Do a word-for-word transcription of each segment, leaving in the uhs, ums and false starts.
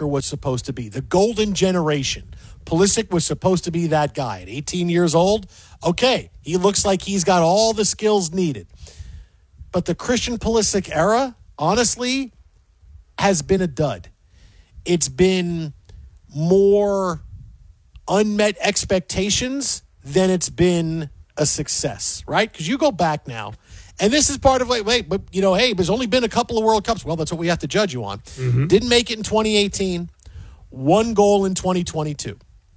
soccer was supposed to be. The golden generation. Pulisic was supposed to be that guy. At eighteen years old, okay, he looks like he's got all the skills needed. But the Christian Pulisic era, honestly, has been a dud. It's been more unmet expectations than it's been a success, right? Because you go back now, and this is part of like, wait, but you know, hey, there's only been a couple of World Cups. Well, that's what we have to judge you on. Mm-hmm. Didn't make it in twenty eighteen. One goal in twenty twenty-two.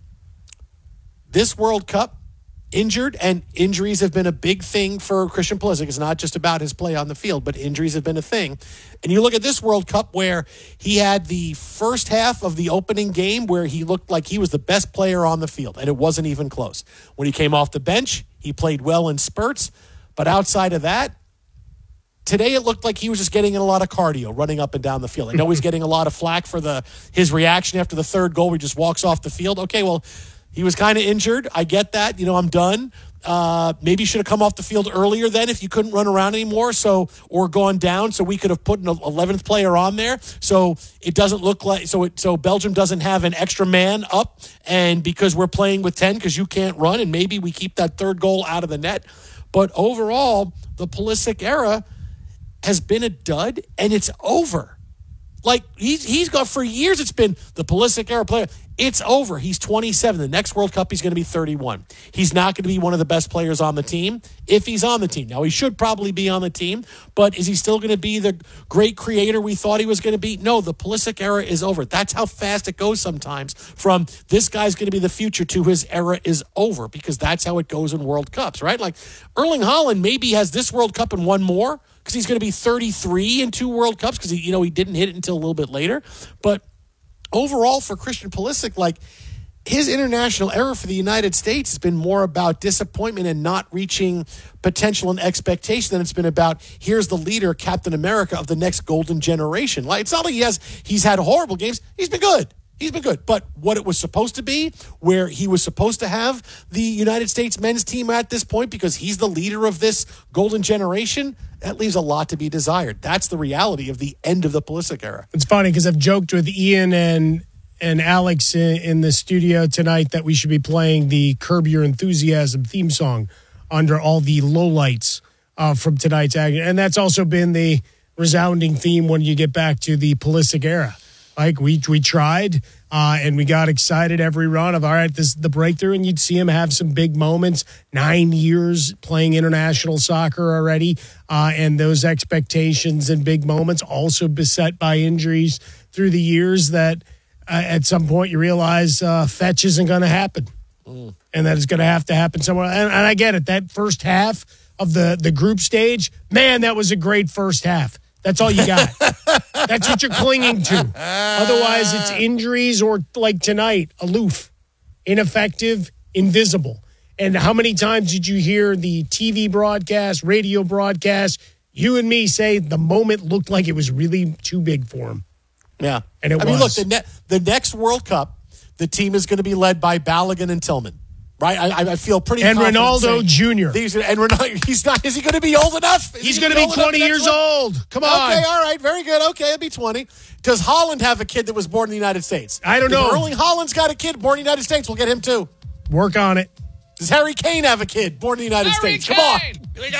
This World Cup, injured, and injuries have been a big thing for Christian Pulisic. It's not just about his play on the field, but injuries have been a thing. And you look at this World Cup where he had the first half of the opening game where he looked like he was the best player on the field, and it wasn't even close. When he came off the bench, he played well in spurts, but outside of that, today it looked like he was just getting in a lot of cardio, running up and down the field. I know he's getting a lot of flack for the his reaction after the third goal where he just walks off the field. Okay, well, he was kind of injured. I get that. You know, I'm done. Uh, maybe you should have come off the field earlier then if you couldn't run around anymore, so or gone down, so we could have put an eleventh player on there. So it doesn't look like so. It, so Belgium doesn't have an extra man up, and because we're playing with ten, because you can't run, and maybe we keep that third goal out of the net. But overall, the Pulisic era has been a dud, and it's over. Like, he's, he's got, for years it's been the Pulisic era player. It's over. He's twenty-seven. The next World Cup, he's going to be thirty-one. He's not going to be one of the best players on the team if he's on the team. Now, he should probably be on the team, but is he still going to be the great creator we thought he was going to be? No, the Pulisic era is over. That's how fast it goes sometimes, from this guy's going to be the future to his era is over, because that's how it goes in World Cups, right? Like, Erling Haaland maybe has this World Cup and one more, because he's going to be thirty-three in two World Cups, because he, you know, he didn't hit it until a little bit later. But overall, for Christian Pulisic, like, his international era for the United States has been more about disappointment and not reaching potential and expectation than it's been about, here's the leader, Captain America of the next golden generation. Like, it's not like he has he's had horrible games. He's been good. He's been good. But what it was supposed to be, where he was supposed to have the United States men's team at this point because he's the leader of this golden generation, that leaves a lot to be desired. That's the reality of the end of the Pulisic era. It's funny because I've joked with Ian and and Alex in, in the studio tonight that we should be playing the Curb Your Enthusiasm theme song under all the lowlights uh, from tonight's action. And that's also been the resounding theme when you get back to the Pulisic era. Like, we we tried, uh, and we got excited every run of, all right, this is the breakthrough, and you'd see him have some big moments. Nine years playing international soccer already, uh, and those expectations and big moments also beset by injuries through the years that uh, at some point you realize uh, fetch isn't going to happen, mm. and that it's going to have to happen somewhere. And, and I get it. That first half of the, the group stage, man, that was a great first half. That's all you got. That's what you're clinging to. Otherwise, it's injuries or, like tonight, aloof, ineffective, invisible. And how many times did you hear the T V broadcast, radio broadcast, you and me say the moment looked like it was really too big for him? Yeah. And it I was. mean, look, the, ne- the next World Cup, the team is going to be led by Balogun and Tillman. Right, I, I feel pretty. And confident Ronaldo saying, Junior These, and Ronaldo, he's not. Is he going to be old enough? Is he's he going to be twenty years old. Come on. Okay, all right, very good. Okay, he'll be twenty. Does Haaland have a kid that was born in the United States? I don't if know. Erling Haaland's got a kid born in the United States. We'll get him too. Work on it. Does Harry Kane have a kid born in the United Harry States? Kane!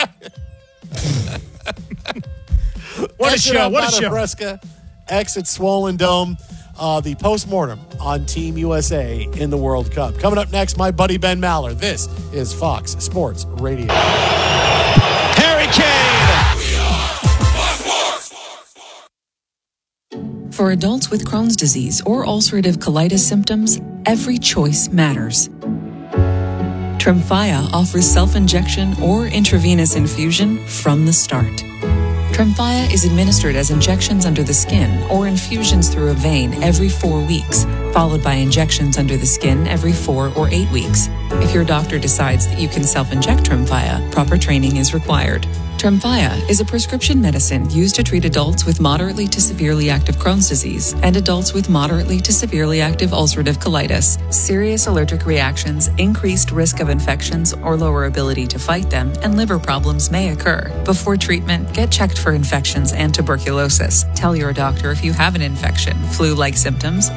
Come on. What a show! What a show! Nebraska, exit Swollen Dome. Uh, the postmortem on Team U S A in the World Cup. Coming up next, my buddy Ben Maller. This is Fox Sports Radio. Harry Kane! For adults with Crohn's disease or ulcerative colitis symptoms, every choice matters. Tremfya offers self-injection or intravenous infusion from the start. Tremfya is administered as injections under the skin or infusions through a vein every four weeks, followed by injections under the skin every four or eight weeks. If your doctor decides that you can self-inject Tremfya, proper training is required. Tremfya is a prescription medicine used to treat adults with moderately to severely active Crohn's disease and adults with moderately to severely active ulcerative colitis. Serious allergic reactions, increased risk of infections or lower ability to fight them, and liver problems may occur. Before treatment, get checked for infections and tuberculosis. Tell your doctor if you have an infection, flu-like symptoms,